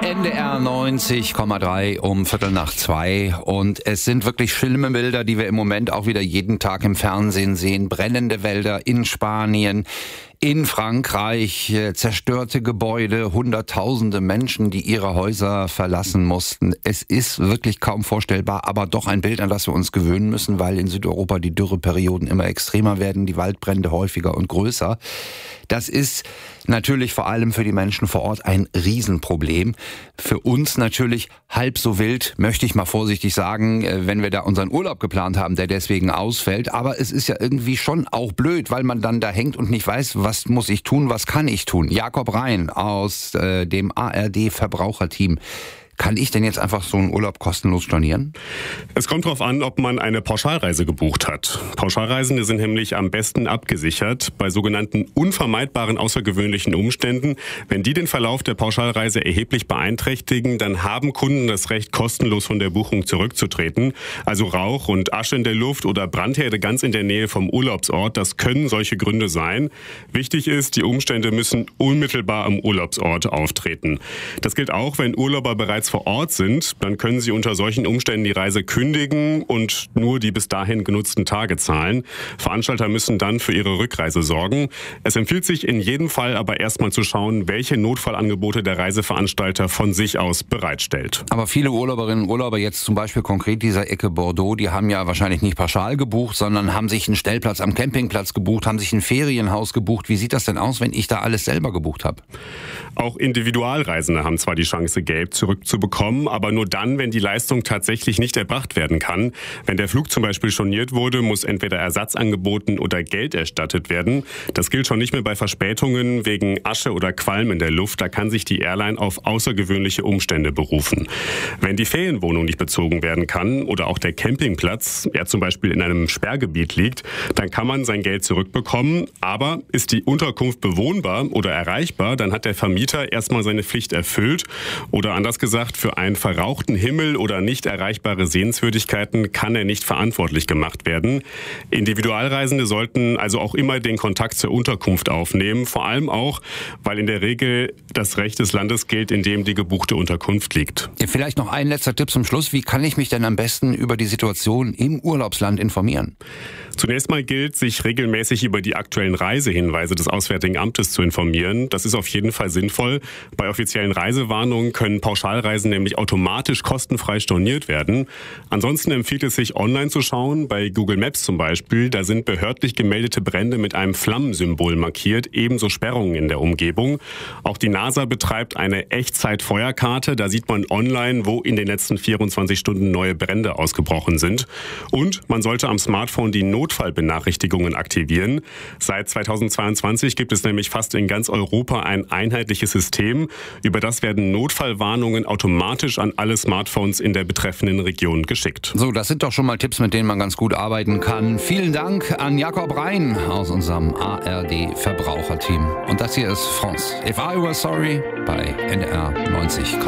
NDR 90,3 um 1:15 und es sind wirklich schlimme Bilder, die wir im Moment auch wieder jeden Tag im Fernsehen sehen. Brennende Wälder in Spanien, in Frankreich, zerstörte Gebäude, Hunderttausende Menschen, die ihre Häuser verlassen mussten. Es ist wirklich kaum vorstellbar, aber doch ein Bild, an das wir uns gewöhnen müssen, weil in Südeuropa die Dürreperioden immer extremer werden, die Waldbrände häufiger und größer. Das ist natürlich vor allem für die Menschen vor Ort ein Riesenproblem. Für uns natürlich halb so wild, möchte ich mal vorsichtig sagen, wenn wir da unseren Urlaub geplant haben, der deswegen ausfällt. Aber es ist ja irgendwie schon auch blöd, weil man dann da hängt und nicht weiß, was muss ich tun, was kann ich tun. Jakob Rhein aus dem ARD-Verbraucherteam. Kann ich denn jetzt einfach so einen Urlaub kostenlos stornieren? Es kommt darauf an, ob man eine Pauschalreise gebucht hat. Pauschalreisende sind nämlich am besten abgesichert bei sogenannten unvermeidbaren außergewöhnlichen Umständen. Wenn die den Verlauf der Pauschalreise erheblich beeinträchtigen, dann haben Kunden das Recht, kostenlos von der Buchung zurückzutreten. Also Rauch und Asche in der Luft oder Brandherde ganz in der Nähe vom Urlaubsort, das können solche Gründe sein. Wichtig ist, die Umstände müssen unmittelbar am Urlaubsort auftreten. Das gilt auch, wenn Urlauber bereits vor Ort sind, dann können sie unter solchen Umständen die Reise kündigen und nur die bis dahin genutzten Tage zahlen. Veranstalter müssen dann für ihre Rückreise sorgen. Es empfiehlt sich in jedem Fall aber erstmal zu schauen, welche Notfallangebote der Reiseveranstalter von sich aus bereitstellt. Aber viele Urlauberinnen und Urlauber, jetzt zum Beispiel konkret dieser Ecke Bordeaux, die haben ja wahrscheinlich nicht pauschal gebucht, sondern haben sich einen Stellplatz am Campingplatz gebucht, haben sich ein Ferienhaus gebucht. Wie sieht das denn aus, wenn ich da alles selber gebucht habe? Auch Individualreisende haben zwar die Chance, Geld zurückzubekommen, aber nur dann, wenn die Leistung tatsächlich nicht erbracht werden kann. Wenn der Flug zum Beispiel storniert wurde, muss entweder Ersatz angeboten oder Geld erstattet werden. Das gilt schon nicht mehr bei Verspätungen wegen Asche oder Qualm in der Luft. Da kann sich die Airline auf außergewöhnliche Umstände berufen. Wenn die Ferienwohnung nicht bezogen werden kann oder auch der Campingplatz, er zum Beispiel in einem Sperrgebiet liegt, dann kann man sein Geld zurückbekommen. Aber ist die Unterkunft bewohnbar oder erreichbar, dann hat der Vermieter erstmal seine Pflicht erfüllt. Oder anders gesagt, für einen verrauchten Himmel oder nicht erreichbare Sehenswürdigkeiten kann er nicht verantwortlich gemacht werden. Individualreisende sollten also auch immer den Kontakt zur Unterkunft aufnehmen, vor allem auch, weil in der Regel das Recht des Landes gilt, in dem die gebuchte Unterkunft liegt. Vielleicht noch ein letzter Tipp zum Schluss. Wie kann ich mich denn am besten über die Situation im Urlaubsland informieren? Zunächst mal gilt, sich regelmäßig über die aktuellen Reisehinweise des Auswärtigen Amtes zu informieren. Das ist auf jeden Fall sinnvoll. Bei offiziellen Reisewarnungen können Pauschalreisen nämlich automatisch kostenfrei storniert werden. Ansonsten empfiehlt es sich, online zu schauen. Bei Google Maps zum Beispiel, da sind behördlich gemeldete Brände mit einem Flammensymbol markiert, ebenso Sperrungen in der Umgebung. Auch die NASA betreibt eine Echtzeit-Feuerkarte. Da sieht man online, wo in den letzten 24 Stunden neue Brände ausgebrochen sind. Und man sollte am Smartphone die Notfallbenachrichtigungen aktivieren. Seit 2022 gibt es nämlich fast in ganz Europa ein einheitliches System. Über das werden Notfallwarnungen automatisch an alle Smartphones in der betreffenden Region geschickt. So, das sind doch schon mal Tipps, mit denen man ganz gut arbeiten kann. Vielen Dank an Jakob Rhein aus unserem ARD-Verbraucherteam. Und das hier ist France. If I Were Sorry bei NDR 90,3.